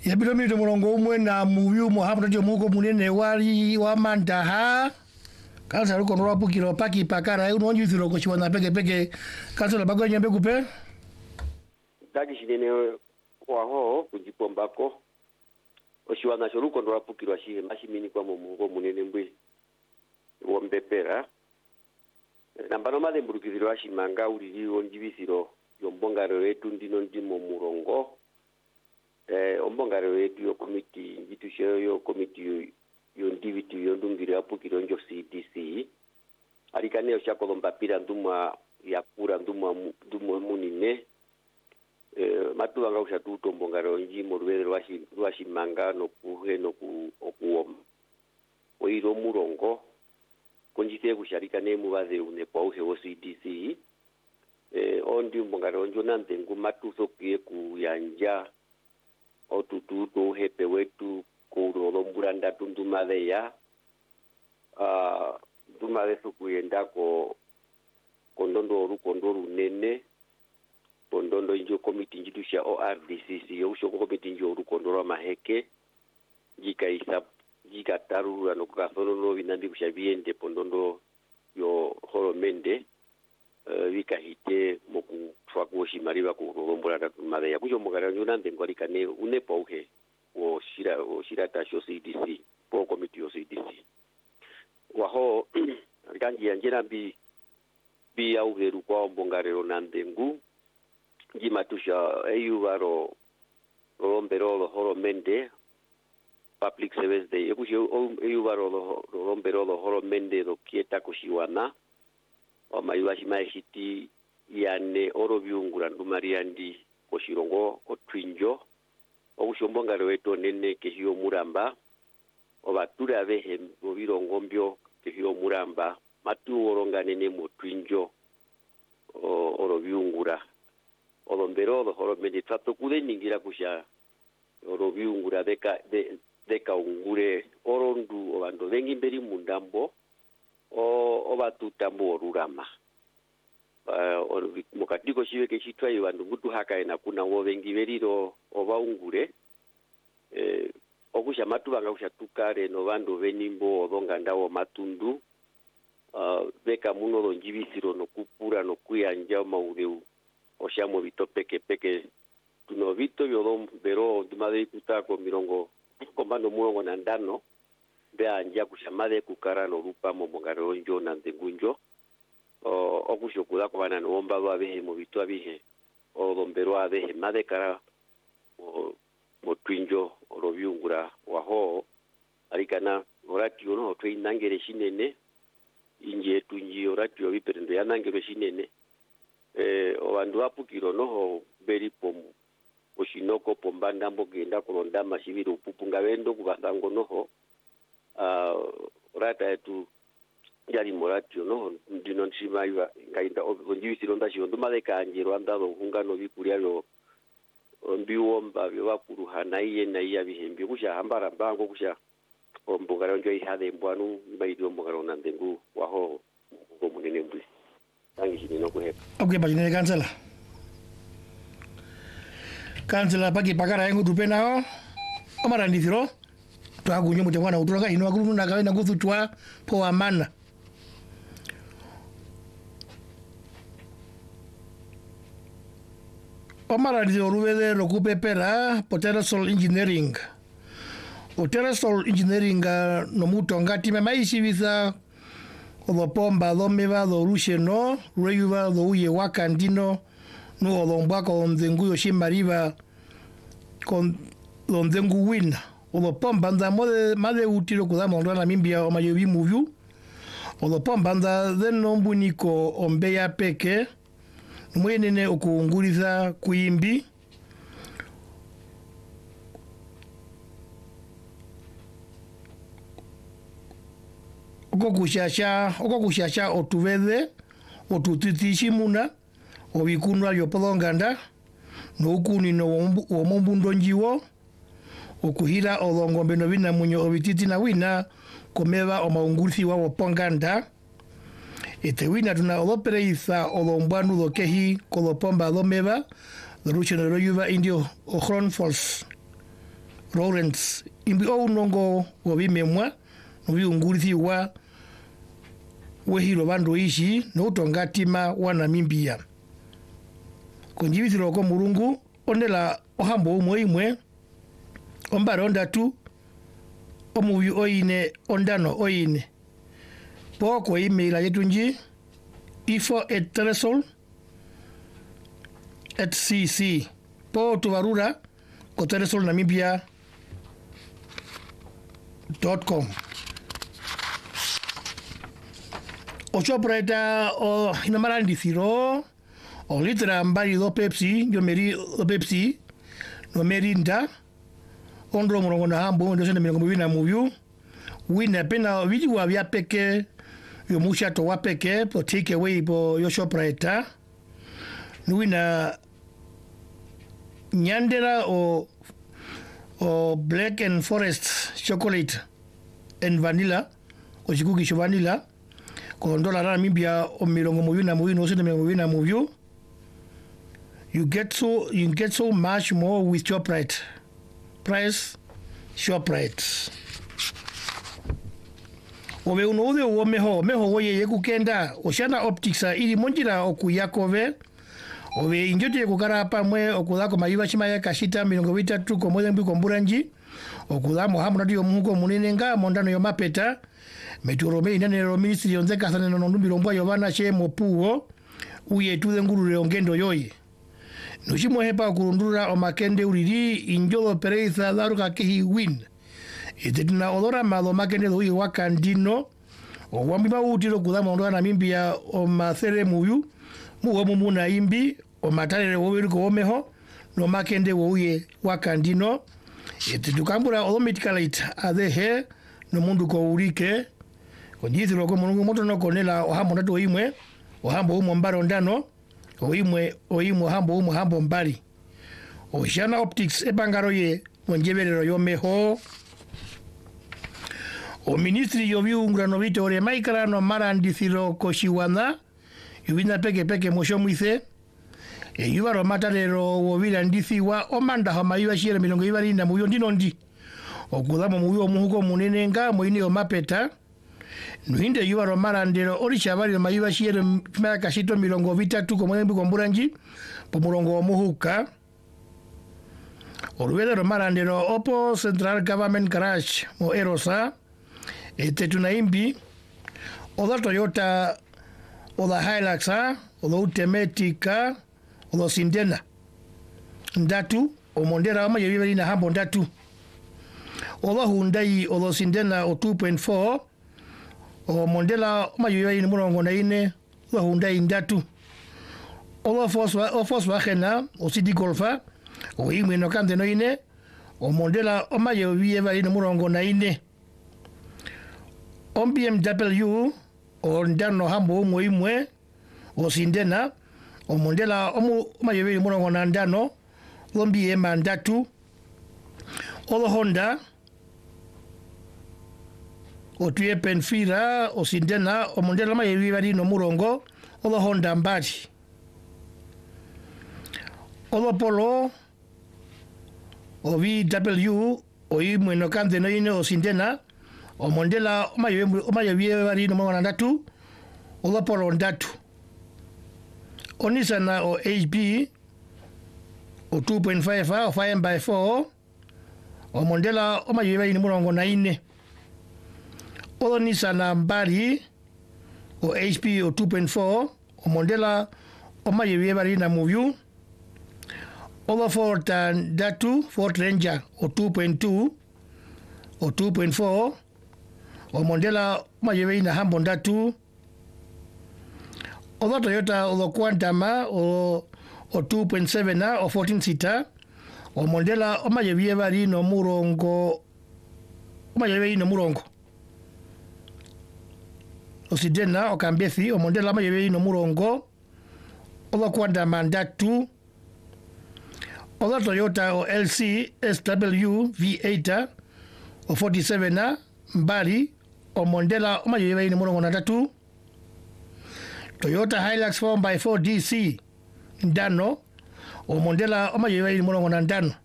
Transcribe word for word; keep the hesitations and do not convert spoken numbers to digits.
ya bilo mi murongo umwe na muyu muhamu ndio muko munene wali wa mandaha kansa ruko nora pukiro paki pakara uno nyu thiro ko chiwana peke peke kansa la bagonya mbe kupe dagi shinene wa ho kujipombako oshiwana shoruko nora pukiro ashi mashimini kwa muko munene mbwe wo mbepera nambano made mburukiziro ashi manga uri onjibisiro yombongaro wetu ndino ndimo murongo eh ombongaro wetu yo committee institution yo committee yo ndiviti yo ndungira apukiro njo C D C alikane oshako lombapira nduma yakura nduma nduma munine eh matulanga ushatu tombongaro njimo ruwere rwashi rwashi manga no kuhe no ku okuom oiro murongo konjite kusharikane mubaze une kwa uhe wo C D C eh ondi mbongaro njo nante ngumatuso kie kuyanja otutu to hepe wetu ko romburanda tundumale ya ah dumale sukuyenda ko kondondo ru kondoru nene kondondo injo committee njitusha O R D C C yo shoko committee njo ru kondoro maheke jika isa jika taru ano kasono no binandi kushabiende pondondo yo horomende uh, wika hite moku twakuoshi mariba ku romburanda tundumale ya kujo mogara njona ndengwali kane unepo uhe wo shira wo shira tasho C D C po committee yo C D C waho kanji yanjera bi bi au heru kwa mbongarero nandengu jimatusha ayu baro rombero horomende public service day ekushi ayu baro rombero horomende do kieta kushiwana o mayuashi maishiti yane orobyungura ndumariandi koshirongo otwinjo okushombongaro weto nene kehiyo muramba obatura behe bobirongo mbyo kehiyo muramba matu oronga nene mutwinjo orobyungura olombero horomende trato kude ningira kusha orobyungura deka de deka ungure orondu obando bengi mberi mundambo o obatutambo orurama uh, mukatiko shiwe keshitwa yibandu mutu haka ena kuna wo bengi beriro obaungure eh okusha matubanga kusha tukare no bandu benimbo odonga ndawo matundu uh, beka muno lonjibisiro no kupura no kuyanja maureu oshamo bito peke peke tuno bito yodom bero dumade kutako mirongo kombando murongo nandano be anja kushamade kukara no rupa momongaro njo nandengunjo o okushokula ko bana no omba babehe mu bito abihe o dombero abehe made kara o motwinjo orobyungura waho alikana oratio no twe nangere shinene inje tunji oratio biperendo yanangere shinene eh obandu apukiro no beri pom oshinoko pombanda mbogenda kolonda mashibiro upupunga bendo kubasango noho ah rata etu yali moratio no ndino nshimaiwa ngainda onjibisiro ndashio ndumaleka anjero andalo hungano bikulyalo mbiwomba byobakuruhana iye na iya bihembi kusha hambara bango kusha ombogaro njo ihade mbwanu mbaidi ombogaro nandengu waho ngo munene mbwi tangi shini no kuhepa okay bajine kansela kansela pagi pagara yangu dupenao omara ndithiro twagunyo mutengwana utuloka ino akuru na kawe na guthutwa po amana omara ndithiro rubele rokupepera potential engineering potential engineering no muto ngati memaishi visa odopomba domeba do rusheno reyuba do uye wakandino no odombako ondenguyo shimariba con ondengu wina odopomba nda mode made utilo kudama ndana mimbia omayobi muvyu odopomba nda deno mbuniko ombeya peke mwenene okunguriza kuimbi okokushasha okokushasha otubede otutitishimuna obikunwa lyopolonganda n'okuni no omumbundo njiwo okuhira olongombe no binamunyo obititi na wina komeba omaungurisi wa oponganda ete wina tuna olopereisa olombwanu dokehi kolopomba lomeba rusheno royuba indio ochron falls Lawrence imbi o nongo wo bimemwa no biungurithi wa wehiro bandu ishi no tongatima wa Namibia konjibithiro ko murungu ondela ohambo umwe imwe ombara ondatu omubi oine ondano oine poko email yetunji info at teresol at cc po tuvarura ko teresol namibia dot com o chopreta o inamarandi thiro o litra mbari do Pepsi yo meri do Pepsi no merinda ondro morongo na hambo ndo sene mirongo wina muvyu wina pena vidi wa vya peke yo musha to wa peke po take away po yo chopreta wina nyandera o o black and forest chocolate and vanilla o chikuki cho vanilla ko dola na Namibia o mirongo muvyu na muvyu no sene mirongo wina muvyu. You get so you get so much more with Shoprite. Price Shoprite. Owe unode o meho meho wo ye kukenda Oceana Optics ili monjira okuyakove. Owe injote kukara pamwe okudako mayiba chima ya kashita mirongo vitatu ko mwezi mbiko mburanji. Okudamo hamu radio muhuko munenenga mondano yo mapeta. Meturome inanero ministry yonzeka sana no ndumbirombo yobana che mopuo. Uye tuze ngurure ongendo yoyi. Nushimo hepa kurundura o makende uriri injolo pereiza daruka kehi win. Itetina odora malo makende doi wakandino. O wambiba utiro kudama ondoa na Namibia o mathere muyu. Muwa mumuna imbi o matare wowiru ko omeho. No makende woye wakandino. Ititukambura odomitikalaita adehe no mundu ko urike. Konjithiro ko mungu moto no konela o hambo natu imwe. O hambo umo mbaro ndano. Oimwe oimwe hambo umwe hambo mbali. Oceana Optics ebangaroye monjeverero yomeho. O ministri yobiungra no vitore maikara no marandithiro koshiwana. Yubina peke peke mosho muise. E yubaro matarero wobira ndithiwa omanda hama yuwa shire milongo yubari na muyo ndinondi. Okudamo muyo muhuko munenenga moini o mapeta. Nuhinde yuwa romara ndero orishabari na mayuwa shiere maya kashito milongo vitatu kwa mwenye mbiko mburanji po murongo wa muhuka oruwele romara ndero opo Central Government Garage mo erosa ete tunaimbi oda Toyota oda Hilux oda Utemetica oda Sindena ndatu o mondera ama yewibari na hambo ndatu oda Hyundai oda Sindena o two point four o mondela mayoya ni murongo na ine wa Hyundai ndatu o Volkswagen o Volkswagen o City Golfa o imwe no kande no ine o mondela o mayoya va ni murongo na ine o B M W o ndano hambo mo imwe o Sindena o mondela o mayoya ni murongo na ndano o B M ndatu o Honda o tuye penfira o Sindena o mondela mayewi bari no murongo o do Honda mbari o do Polo o V W o imwe no kande no ine o Sindena o mondela mayewi o mayewi bari no murongo ndatu o do Polo ndatu o Nissan o H B o two point five o five by four o mondela o mayewi bari no murongo na ine o Nissan mbari o H P o two point four o mondela o mayewi bari na muvyu o Ford ndatu Ford Ranger o two point two o two point four o mondela o mayewi na hambo ndatu o Toyota o Quantum o o two point seven o fourteen seater o mondela o mayewi bari no murongo o mayewi no murongo o Sindena o Kambethi o mondela mayewi no murongo o Quantum ndatu o Toyota o L C S W V eight o forty-seven mbali o mondela o mayewi no murongo ndatu Toyota Hilux four by four D C ndano o mondela o mayewi no murongo ndano